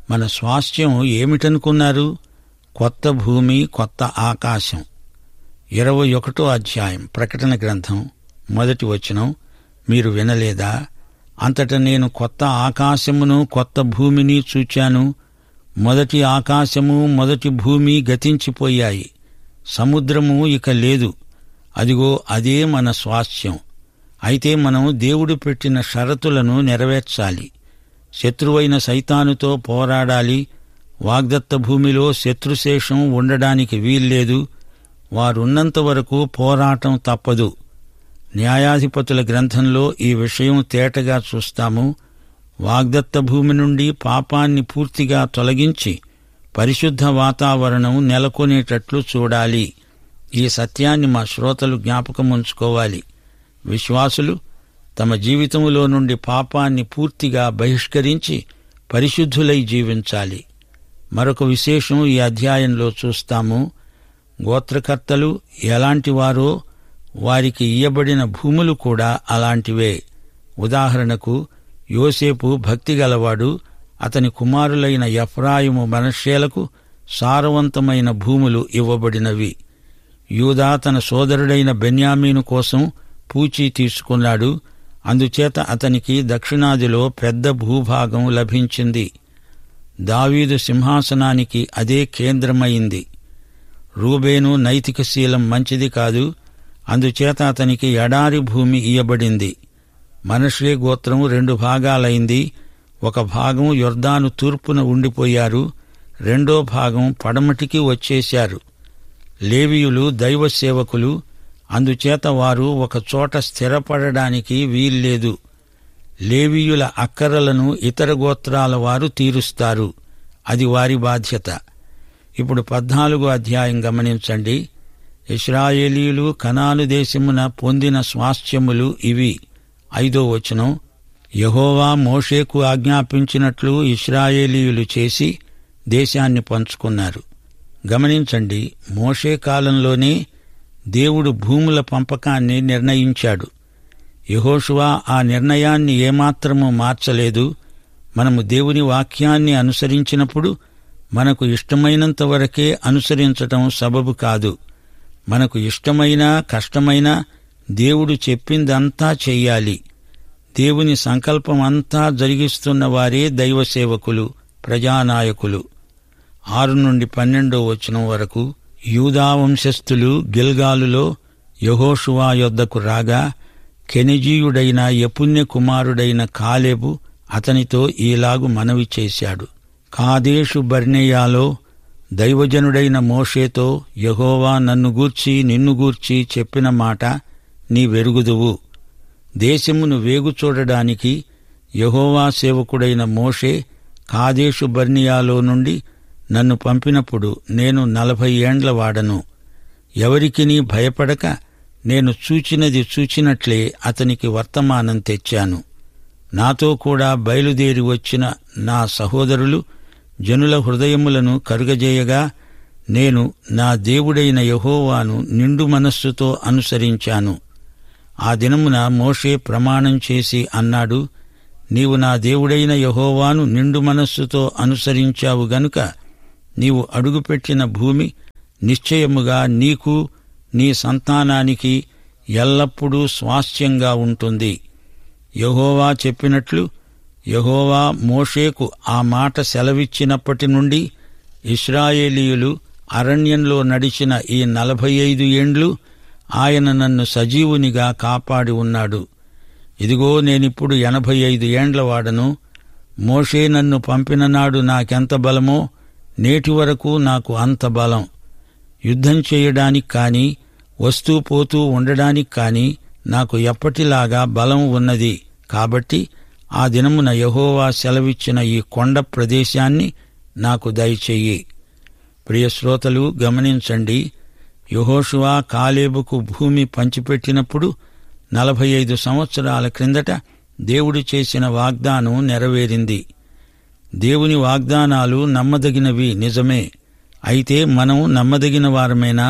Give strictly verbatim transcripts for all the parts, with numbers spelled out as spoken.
మన స్వాస్థ్యం ఏమిటనుకున్నారు? కొత్త భూమి, కొత్త ఆకాశం. ఇరవై ఒకటో అధ్యాయం ప్రకటన గ్రంథం మొదటి వచనం. మీరు వినలేదా? అంతట నేను కొత్త ఆకాశమును కొత్త భూమిని చూచాను. మొదటి ఆకాశము మొదటి భూమి గతించిపోయాయి, సముద్రము ఇక లేదు. అదిగో అదే మన స్వాస్థ్యం. అయితే మనం దేవుడు పెట్టిన షరతులను నెరవేర్చాలి. శత్రువైన సైతానుతో పోరాడాలి. వాగ్దత్త భూమిలో శత్రుశేషం ఉండడానికి వీల్లేదు. వారున్నంత వరకు పోరాటం తప్పదు. న్యాయాధిపతుల గ్రంథంలో ఈ విషయం తేటగా చూస్తాము. వాగ్దత్త భూమి నుండి పాపాన్ని పూర్తిగా తొలగించి పరిశుద్ధ వాతావరణం నెలకొనేటట్లు చూడాలి. ఈ సత్యాన్ని మా శ్రోతలు జ్ఞాపకముంచుకోవాలి. విశ్వాసులు తమ జీవితంలో నుండి పాపాన్ని పూర్తిగా బహిష్కరించి పరిశుద్ధులై జీవించాలి. మరొక విశేషం ఈ అధ్యాయంలో చూస్తాము. గోత్రకర్తలు ఎలాంటివారో వారికి ఇయ్యబడిన భూములు కూడా అలాంటివే. ఉదాహరణకు యోసేపు భక్తిగలవాడు. అతని కుమారులైన ఎఫ్రాయిము, మనష్షేలకు సారవంతమైన భూములు ఇవ్వబడినవి. యూదా తన సోదరుడైన బెన్యామీను కోసం పూచీ తీసుకున్నాడు. అందుచేత అతనికి దక్షిణాదిలో పెద్ద భూభాగం లభించింది. దావీదు సింహాసనానికి అదే కేంద్రమైంది. రూబేను నైతికశీలం మంచిది కాదు. అందుచేత అతనికి ఎడారి భూమి ఇయ్యబడింది. మనష్షే గోత్రం రెండు భాగాలైంది. ఒక భాగం యొర్దాను తూర్పున ఉండిపోయారు, రెండో భాగం పడమటికి వచ్చేశారు. లేవీయులు దైవ సేవకులు. అందుచేత వారు ఒక చోట స్థిరపడడానికి వీల్లేదు. లేవీయుల అక్కరలను ఇతర గోత్రాల వారు తీరుస్తారు. అది వారి బాధ్యత. ఇప్పుడు పద్నాలుగో అధ్యాయం గమనించండి. ఇశ్రాయేలీయులు కనాను దేశమున పొందిన స్వాస్థ్యములు ఇవి. ఐదో వచనం. యెహోవా మోషేకు ఆజ్ఞాపించినట్లు ఇశ్రాయేలీయులు చేసి దేశాన్ని పంచుకున్నారు. గమనించండి, మోషే కాలంలోనే దేవుడు భూముల పంపకాన్ని నిర్ణయించాడు. యెహోషువ ఆ నిర్ణయాన్ని ఏమాత్రమూ మార్చలేదు. మనము దేవుని వాక్యాన్ని అనుసరించినప్పుడు మనకు ఇష్టమైనంత వరకే అనుసరించటం సబబు కాదు. మనకు ఇష్టమైనా కష్టమైనా దేవుడు చెప్పిందంతా చెయ్యాలి. దేవుని సంకల్పం అంతా జరిగిస్తున్న వారే దైవ సేవకులు, ప్రజానాయకులు. ఆరు నుండి పన్నెండో వచనం వరకు. యూదా వంశస్థులు గిల్గాలులో యెహోషువ యొద్దకు రాగా, కెనెజీయుడైన యెఫున్నె కుమారుడైన కాలేబు అతనితో ఈలాగు మనవి చేశాడు. కాదేషు బర్నేయాలో దైవజనుడైన మోషేతో యెహోవా నన్ను గూర్చి నిన్ను గూర్చి చెప్పిన మాట నీవెరుగుదువు. దేశమును వేగు చూడడానికి యెహోవా సేవకుడైన మోషే కాదేషు బర్నియాలో నుండి నన్ను పంపినప్పుడు నేను నలభై ఏండ్ల వాడను. ఎవరికినీ భయపడక నేను చూచినది చూచినట్లే అతనికి వర్తమానం తెచ్చాను. నాతో కూడా బయలుదేరి వచ్చిన నా సహోదరులు జనుల హృదయములను కరుగజేయగా నేను నా దేవుడైన యెహోవాను నిండు మనస్సుతో అనుసరించాను. ఆ దినమున మోషే ప్రమాణం చేసి అన్నాడు, నీవు నా దేవుడైన యెహోవాను నిండు మనస్సుతో అనుసరించావు గనుక నీవు అడుగుపెట్టిన భూమి నిశ్చయముగా నీకు నీ సంతానానికి ఎల్లప్పుడూ స్వాస్థ్యంగా ఉంటుంది. యెహోవా చెప్పినట్లు యెహోవా మోషేకు ఆ మాట సెలవిచ్చినప్పటి నుండి ఇశ్రాయేలీయులు అరణ్యంలో నడిచిన ఈ నలభై ఐదు ఏండ్లు ఆయన నన్ను సజీవునిగా కాపాడి ఉన్నాడు. ఇదిగో నేనిప్పుడు ఎనభై ఐదు ఏండ్ల వాడను. మోషే నన్ను పంపిన నాడు నాకెంత బలమో నేటి వరకు నాకు అంత బలం. యుద్ధం చేయడానికి కానీ వస్తూ పోతూ ఉండడానికి కానీ నాకు ఎప్పటిలాగా బలం ఉన్నది. కాబట్టి ఆ దినమున యెహోవా సెలవిచ్చిన ఈ కొండ ప్రదేశాన్ని నాకు దయచెయ్యి. ప్రియశ్రోతలు గమనించండి, యెహోషువ కాలేబుకు భూమి పంచిపెట్టినప్పుడు నలభై ఐదు సంవత్సరాల క్రిందట దేవుడు చేసిన వాగ్దానం నెరవేరింది. దేవుని వాగ్దానాలు నమ్మదగినవి, నిజమే. అయితే మనం నమ్మదగిన వారమేనా?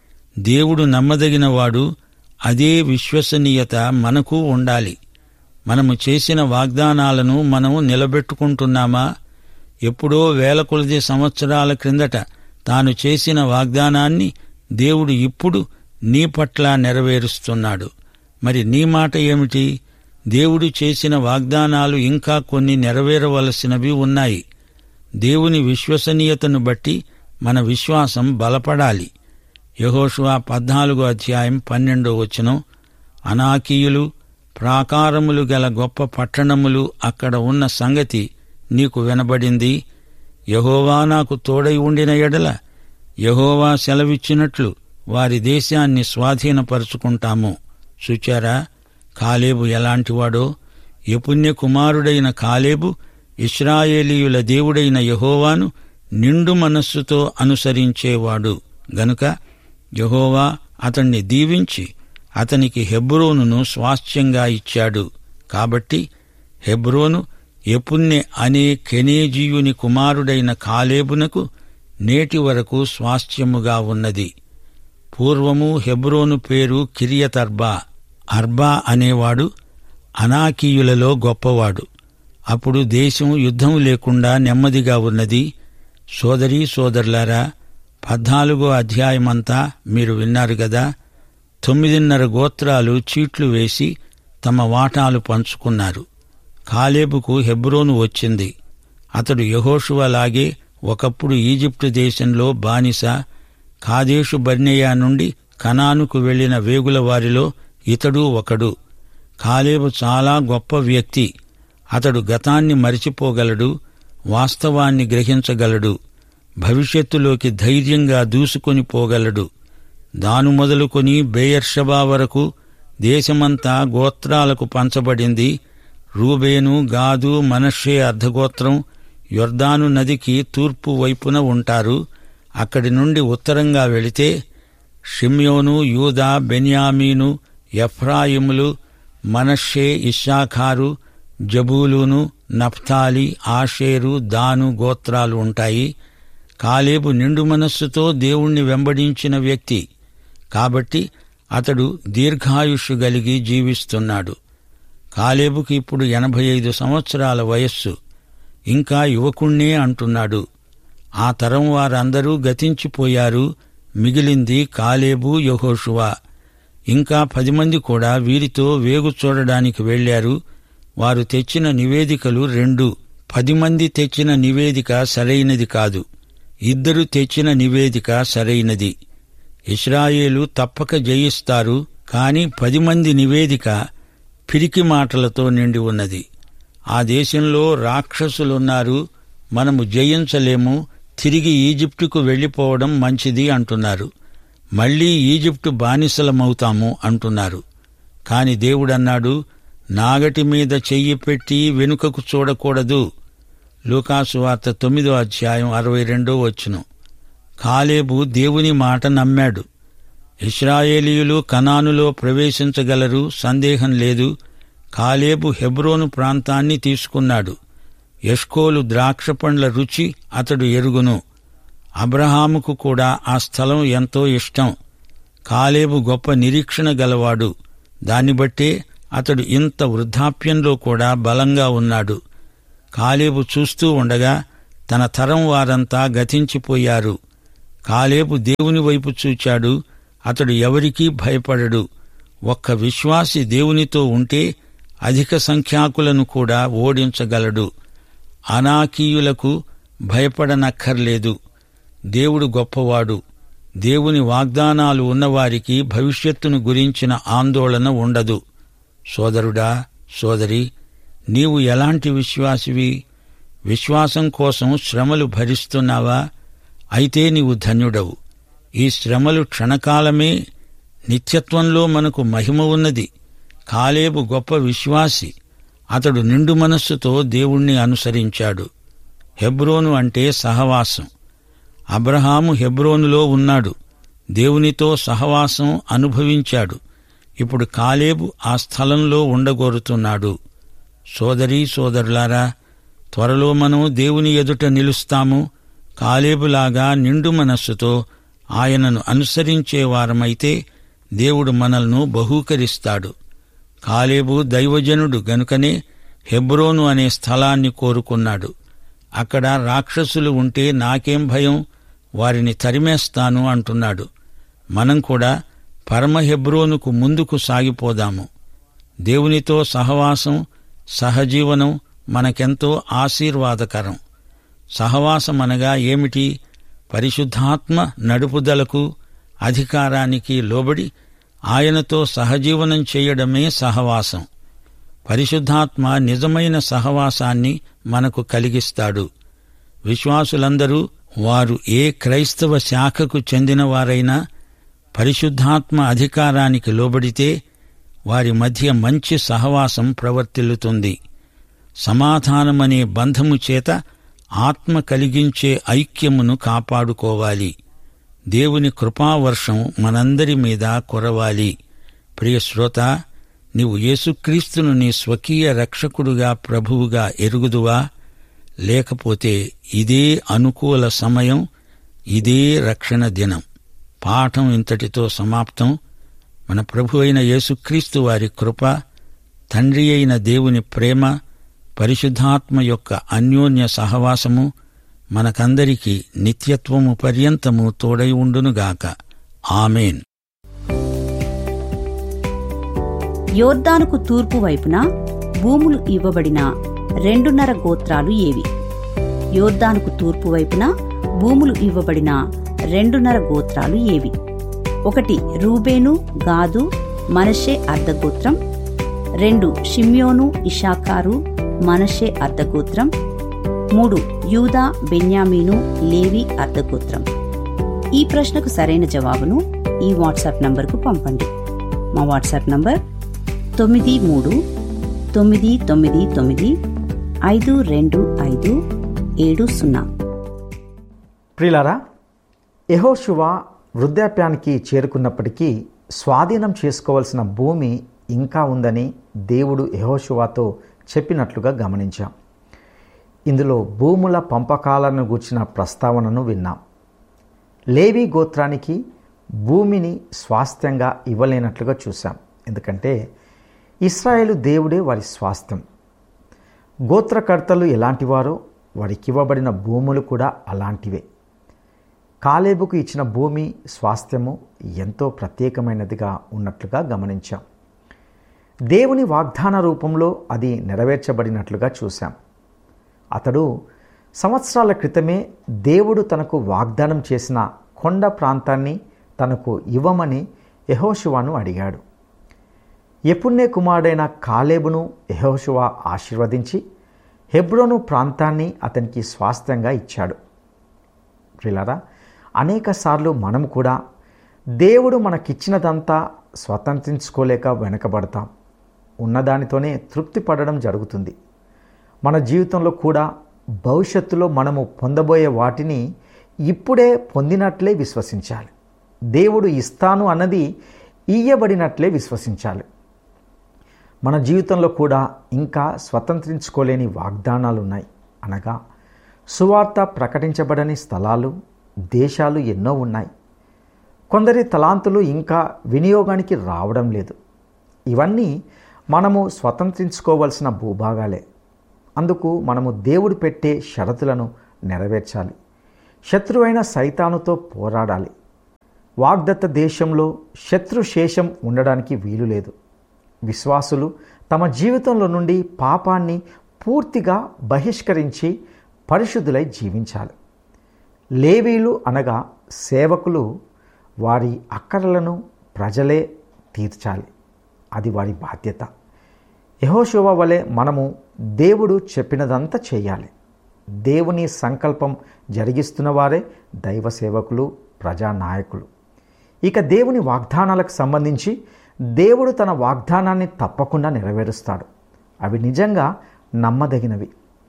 దేవుడు నమ్మదగినవాడు. అదే విశ్వసనీయత మనకు ఉండాలి. మనము చేసిన వాగ్దానాలను మనం నిలబెట్టుకుంటున్నామా? ఎప్పుడో వేల కొలది సంవత్సరాల క్రిందట తాను చేసిన వాగ్దానాన్ని దేవుడు ఇప్పుడు నీ పట్ల నెరవేరుస్తున్నాడు. మరి నీ మాట ఏమిటి? దేవుడు చేసిన వాగ్దానాలు ఇంకా కొన్ని నెరవేరవలసినవి ఉన్నాయి. దేవుని విశ్వసనీయతను బట్టి మన విశ్వాసం బలపడాలి. యెహోషువ పద్నాలుగో అధ్యాయం పన్నెండో వచనం, అనాకీయులు, ప్రాకారములు గల గొప్ప పట్టణములు అక్కడ ఉన్న సంగతి నీకు వినబడింది. యెహోవా నాకు తోడై ఉండిన ఎడల యెహోవా సెలవిచ్చినట్లు వారి దేశాన్ని స్వాధీనపరుచుకుంటాము. చూచారా కాలేబు ఎలాంటివాడో? యెఫున్నె కుమారుడైన కాలేబు ఇశ్రాయేలీయుల దేవుడైన యెహోవాను నిండు మనస్సుతో అనుసరించేవాడు గనుక యెహోవా అతణ్ణి దీవించి అతనికి హెబ్రోనును స్వాస్థ్యంగా ఇచ్చాడు. కాబట్టి హెబ్రోను యెఫున్నె అనే కెనేజీయుని కుమారుడైన కాలేబునకు నేటి వరకు స్వాస్థ్యముగా ఉన్నది. పూర్వము హెబ్రోను పేరు కిరియతర్బా. అర్బా అనేవాడు అనాకీయులలో గొప్పవాడు. అప్పుడు దేశం యుద్ధం లేకుండా నెమ్మదిగా ఉన్నది. సోదరీ సోదరులారా, పద్నాలుగో అధ్యాయమంతా మీరు విన్నారు గదా. తొమ్మిదిన్నర గోత్రాలు చీట్లు వేసి తమ వాటాలు పంచుకున్నారు. కాలేబుకు హెబ్రోను వచ్చింది. అతడు యెహోషువలాగే ఒకప్పుడు ఈజిప్టు దేశంలో బానిస. కాదేషు బర్నేయ నుండి కనానుకు వెళ్లిన వేగుల వారిలో ఇతడు ఒకడు. కాలేబు చాలా గొప్ప వ్యక్తి. అతడు గతాన్ని మరిచిపోగలడు, వాస్తవాన్ని గ్రహించగలడు, భవిష్యత్తులోకి ధైర్యంగా దూసుకొని పోగలడు. దాను మొదలుకొని బెయేర్షెబా వరకు దేశమంతా గోత్రాలకు పంచబడింది. రూబేను, గాదు, మనష్షే అర్ధగోత్రం యొర్దాను నదికి తూర్పు వైపున ఉంటారు. అక్కడి నుండి ఉత్తరంగా వెళితే షిమ్యోను, యూదా, బెన్యామీను, ఎఫ్రాయిములు, మనష్షే, ఇశ్శాఖారు, జబూలూను, నఫ్తాలి, ఆషేరు, దాను గోత్రాలు ఉంటాయి. కాలేబు నిండు మనస్సుతో దేవుణ్ణి వెంబడించిన వ్యక్తి కాబట్టి అతడు దీర్ఘాయుష్షు గలిగి జీవిస్తున్నాడు. కాలేబుకి ఇప్పుడు ఎనభై ఐదు సంవత్సరాల వయస్సు. ఇంకా యువకుణ్ణే అంటున్నాడు. ఆ తరం వారందరూ గతించిపోయారు. మిగిలింది కాలేబు, యెహోషువ. ఇంకా పది మంది కూడా వీరితో వేగు చూడడానికి వెళ్లారు. వారు తెచ్చిన నివేదికలు రెండు. పది మంది తెచ్చిన నివేదిక సరైనది కాదు. ఇద్దరు తెచ్చిన నివేదిక సరైనది. ఇశ్రాయేలు తప్పక జయిస్తారు. కాని పది మంది నివేదిక పిరికి మాటలతో నిండి ఉన్నది. ఆ దేశంలో రాక్షసులున్నారు, మనము జయించలేము, తిరిగి ఈజిప్టుకు వెళ్లిపోవడం మంచిది అంటున్నారు. మళ్లీ ఈజిప్టు బానిసలమవుతాము అంటున్నారు. కాని దేవుడన్నాడు, నాగటి మీద చెయ్యి పెట్టి వెనుకకు చూడకూడదు. లూకాసు వార్త తొమ్మిదో అధ్యాయం అరవై రెండో వచనం. కాలేబు దేవుని మాట నమ్మాడు. ఇశ్రాయేలీయులు కనానులో ప్రవేశించగలరు, సందేహం లేదు. కాలేబు హెబ్రోను ప్రాంతాన్ని తీసుకున్నాడు. ఎష్కోలు ద్రాక్ష పండ్ల రుచి అతడు ఎరుగును. అబ్రహాముకు కూడా ఆ స్థలం ఎంతో ఇష్టం. కాలేబు గొప్ప నిరీక్షణ గలవాడు. దాన్ని బట్టే అతడు ఇంత వృద్ధాప్యంలో కూడా బలంగా ఉన్నాడు. కాలేబు చూస్తూ ఉండగా తన తరం వారంతా గతించిపోయారు. కాలేబు దేవుని వైపు చూచాడు. అతడు ఎవరికీ భయపడడు. ఒక్క విశ్వాసి దేవునితో ఉంటే అధిక సంఖ్యాకులను కూడా ఓడించగలడు. అనాకీయులకు భయపడనక్కర్లేదు. దేవుడు గొప్పవాడు. దేవుని వాగ్దానాలు ఉన్నవారికి భవిష్యత్తును గురించిన ఆందోళన ఉండదు. సోదరుడా, సోదరి, నీవు ఎలాంటి విశ్వాసివి? విశ్వాసం కోసం శ్రమలు భరిస్తున్నావా? అయితే నీవు ధన్యుడవు. ఈ శ్రమలు క్షణకాలమే. నిత్యత్వంలో మనకు మహిమ ఉన్నది. కాలేబు గొప్ప విశ్వాసి. అతడు నిండు మనస్సుతో దేవుణ్ణి అనుసరించాడు. హెబ్రోను అంటే సహవాసం. అబ్రహాము హెబ్రోనులో ఉన్నాడు. దేవునితో సహవాసం అనుభవించాడు. ఇప్పుడు కాలేబు ఆ స్థలంలో ఉండగోరుతున్నాడు. సోదరీ సోదరులారా, త్వరలో మనం దేవుని ఎదుట నిలుస్తాము. కాలేబులాగా నిండు మనస్సుతో ఆయనను అనుసరించేవారమైతే దేవుడు మనల్ని బహూకరిస్తాడు. కాలేబు దైవజనుడు గనుకనే హెబ్రోను అనే స్థలాన్ని కోరుకున్నాడు. అక్కడ రాక్షసులు ఉంటే నాకేం భయం, వారిని తరిమేస్తాను అంటున్నాడు. మనం కూడా పరమ హెబ్రోనుకు ముందుకు సాగిపోదాము. దేవునితో సహవాసం, సహజీవనం మనకెంతో ఆశీర్వాదకరం. సహవాసమనగా ఏమిటి? పరిశుద్ధాత్మ నడుపుదలకు, అధికారానికి లోబడి ఆయనతో సహజీవనం చేయడమే సహవాసం. పరిశుద్ధాత్మ నిజమైన సహవాసాన్ని మనకు కలిగిస్తాడు. విశ్వాసులందరూ, వారు ఏ క్రైస్తవ శాఖకు చెందినవారైనా పరిశుద్ధాత్మ అధికారానికి లోబడితే వారి మధ్య మంచి సహవాసం ప్రవర్తిల్లుతుంది. సమాధానమనే బంధము చేత ఆత్మ కలిగించే ఐక్యమును కాపాడుకోవాలి. దేవుని కృపావర్షం మనందరి మీద కురవాలి. ప్రియ శ్రోత, నీవు యేసుక్రీస్తును నీ స్వకీయ రక్షకుడుగా, ప్రభువుగా ఎరుగుదువా? లేకపోతే ఇదే అనుకూల సమయం, ఇదే రక్షణ దినం. పాఠం ఇంతటితో సమాప్తం. మన ప్రభు అయిన యేసుక్రీస్తు వారి కృప, తండ్రి అయిన దేవుని ప్రేమ, పరిశుద్ధాత్మ యొక్క అన్యోన్య సహవాసము మనకందరికీ నిత్యత్వము పర్యంతము తోడై ఉండునుగాక. ఆమేన్. యోర్దానుకు తూర్పు వైపున భూములు ఇవ్వబడిన రెండున్నర గోత్రాలు ఏవి? యోర్దానుకు తూర్పు వైపున భూములు ఇవ్వబడిన రెండున్నర గోత్రాలు ఏవి? ఒకటి రూబేను, గాదు, మనష్షే అర్ధగోత్రం. రెండు షిమ్యోను, ఇషాకారు, మనష్షే అర్ధగోత్రం. మూడు యూదా, బెన్యామీను, లేవి అర్ధగోత్రం. ఈ ప్రశ్నకు సరైన జవాబును ఈ వాట్సాప్ నంబర్కు పంపండి. మా వాట్సాప్ నంబర్ తొమ్మిది మూడు తొమ్మిది తొమ్మిది తొమ్మిది ఐదు రెండు ఐదు ఏడు సున్నా. ప్రియులారా, యెహోషువ వృద్ధాప్యానికి చేరుకున్నప్పటికీ స్వాధీనం చేసుకోవాల్సిన భూమి ఇంకా ఉందని దేవుడు యెహోషువతో చెప్పినట్లుగా గమనించాం. ఇందులో భూముల పంపకాలను గూర్చిన ప్రస్తావనను విన్నాం. లేవి గోత్రానికి భూమిని స్వాస్థ్యంగా ఇవ్వలేనట్లుగా చూశాం. ఎందుకంటే ఇశ్రాయేలు దేవుడే వారి స్వాస్థ్యం. గోత్రకర్తలు ఎలాంటివారో వారికి ఇవ్వబడిన భూములు కూడా అలాంటివే. కాలేబుకు ఇచ్చిన భూమి స్వాస్థ్యము ఎంతో ప్రత్యేకమైనదిగా ఉన్నట్లుగా గమనించాం. దేవుని వాగ్దాన రూపంలో అది నెరవేర్చబడినట్లుగా చూశాం. అతడు సంవత్సరాల క్రితమే దేవుడు తనకు వాగ్దానం చేసిన కొండ ప్రాంతాన్ని తనకు ఇవ్వమని యెహోషువను అడిగాడు. యెఫున్నె కుమారుడైన కాలేబును యెహోషువ ఆశీర్వదించి హెబ్రోను ప్రాంతాన్ని అతనికి స్వాస్థ్యంగా ఇచ్చాడు. ప్రియులారా, అనేక సార్లు మనం కూడా దేవుడు మనకిచ్చినదంతా స్వతంత్రించుకోలేక వెనకబడతాం. ఉన్నదానితోనే తృప్తి పడడం జరుగుతుంది. మన జీవితంలో కూడా భవిష్యత్తులో మనము పొందబోయే వాటిని ఇప్పుడే పొందినట్లే విశ్వసించాలి. దేవుడు ఇస్తాను అన్నది ఇయ్యబడినట్లే విశ్వసించాలి. మన జీవితంలో కూడా ఇంకా స్వతంత్రించుకోలేని వాగ్దానాలు ఉన్నాయి. అనగా సువార్త ప్రకటించబడని స్థలాలు, దేశాలు ఎన్నో ఉన్నాయి. కొందరి తలాంతులు ఇంకా వినియోగానికి రావడం లేదు. ఇవన్నీ మనము స్వతంత్రించుకోవలసిన భూభాగాలే. అందుకు మనము దేవుడు పెట్టే షరతులను నెరవేర్చాలి. శత్రువైన సైతానుతో పోరాడాలి. వాగ్దత్త దేశంలో శత్రుశేషం ఉండడానికి వీలు లేదు. విశ్వాసులు తమ జీవితంలో నుండి పాపాన్ని పూర్తిగా బహిష్కరించి పరిశుద్ధులై జీవించాలి. లేవీలు అనగా సేవకులు వారి అక్కరలను ప్రజలే తీర్చాలి. అది వారి బాధ్యత. యెహోషువ వలె మనము దేవుడు చెప్పినదంతా చేయాలి. దేవుని సంకల్పం జరిగిస్తున్న వారే దైవ సేవకులు, ప్రజానాయకులు. ఇక దేవుని వాగ్దానాలకు సంబంధించి దేవుడు తన వాగ్దానాన్ని తప్పకుండా నెరవేరుస్తాడు. అవి నిజంగా నమ్మదగినవి.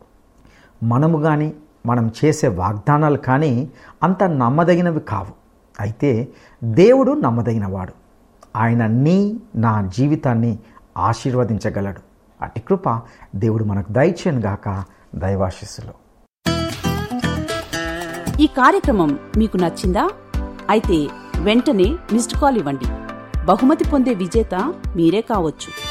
మనము కానీ మనం చేసే వాగ్దానాలు కానీ అంత నమ్మదగినవి కావు. అయితే దేవుడు నమ్మదగినవాడు. ఆయన నీ నా జీవితాన్ని ఆశీర్వదించగలడు. అట్టి కృప దేవుడు మనకు దయచేయను గాక. దైవాశీస్సులు. ఈ కార్యక్రమం మీకు నచ్చిందా? అయితే వెంటనే మిస్డ్ కాల్ ఇవ్వండి. బహుమతి పొందే విజేత మీరే కావచ్చు.